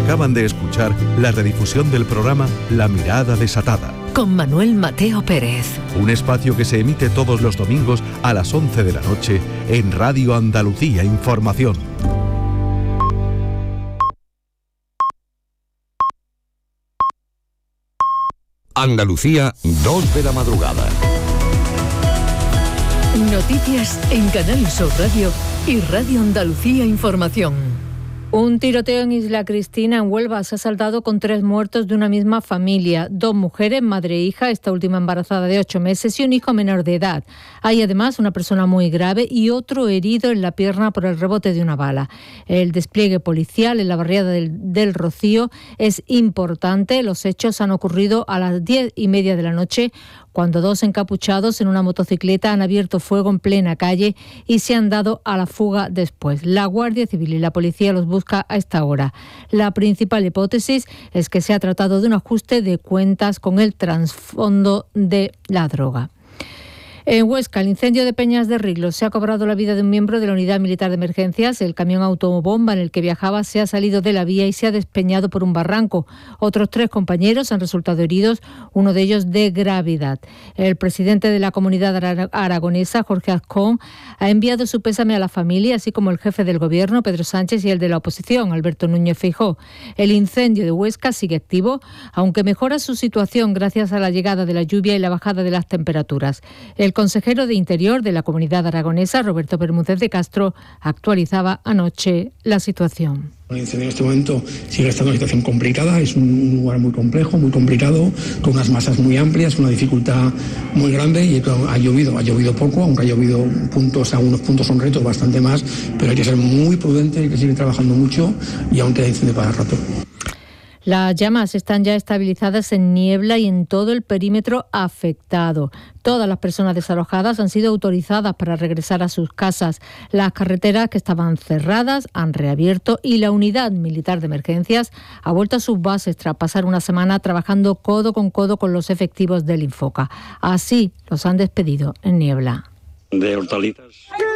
Acaban de escuchar la redifusión del programa La Mirada Desatada, con Manuel Mateo Pérez. Un espacio que se emite todos los domingos a las 11 de la noche en Radio Andalucía Información. Andalucía, 2 de la madrugada. Noticias en Canal Sur Radio y Radio Andalucía Información. Un tiroteo en Isla Cristina, en Huelva, se ha saldado con 3 muertos de una misma familia. 2 mujeres, madre e hija, esta última embarazada de 8 meses y un hijo menor de edad. Hay además una persona muy grave y otro herido en la pierna por el rebote de una bala. El despliegue policial en la barriada del Rocío es importante. Los hechos han ocurrido a las 10:30 de la noche, cuando 2 encapuchados en una motocicleta han abierto fuego en plena calle y se han dado a la fuga después. La Guardia Civil y la policía los busca a esta hora. La principal hipótesis es que se ha tratado de un ajuste de cuentas con el trasfondo de la droga. En Huesca, el incendio de Peñas de Riglos se ha cobrado la vida de un miembro de la Unidad Militar de Emergencias. El camión autobomba en el que viajaba se ha salido de la vía y se ha despeñado por un barranco. Otros 3 compañeros han resultado heridos, uno de ellos de gravedad. El presidente de la Comunidad Aragonesa, Jorge Azcón, ha enviado su pésame a la familia, así como el jefe del Gobierno, Pedro Sánchez, y el de la oposición, Alberto Núñez Feijóo. El incendio de Huesca sigue activo, aunque mejora su situación gracias a la llegada de la lluvia y la bajada de las temperaturas. El consejero de Interior de la Comunidad Aragonesa, Roberto Bermúdez de Castro, actualizaba anoche la situación. El incendio en este momento sigue estando en una situación complicada, es un lugar muy complejo, muy complicado, con unas masas muy amplias, una dificultad muy grande y ha llovido poco, aunque ha llovido algunos puntos son retos bastante más, pero hay que ser muy prudente, hay que seguir trabajando mucho y aún queda incendio para el rato. Las llamas están ya estabilizadas en Niebla y en todo el perímetro afectado. Todas las personas desalojadas han sido autorizadas para regresar a sus casas. Las carreteras que estaban cerradas han reabierto y la Unidad Militar de Emergencias ha vuelto a sus bases tras pasar una semana trabajando codo con los efectivos del Infoca. Así los han despedido en Niebla. De hortalizas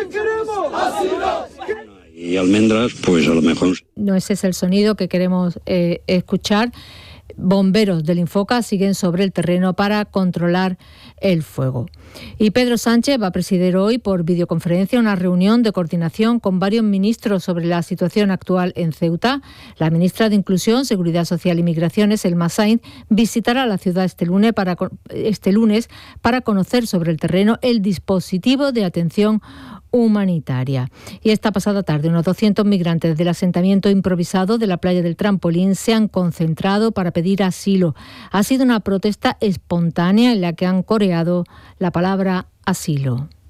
y almendras, pues a lo mejor. No, ese es el sonido que queremos escuchar. Bomberos del Infoca siguen sobre el terreno para controlar el fuego. Y Pedro Sánchez va a presidir hoy por videoconferencia una reunión de coordinación con varios ministros sobre la situación actual en Ceuta. La ministra de Inclusión, Seguridad Social y Migraciones, Elma Sainz, visitará la ciudad este lunes para conocer sobre el terreno el dispositivo de atención humanitaria. Y esta pasada tarde, unos 200 migrantes del asentamiento improvisado de la playa del Trampolín se han concentrado para pedir asilo. Ha sido una protesta espontánea en la que han coreado la palabra asilo.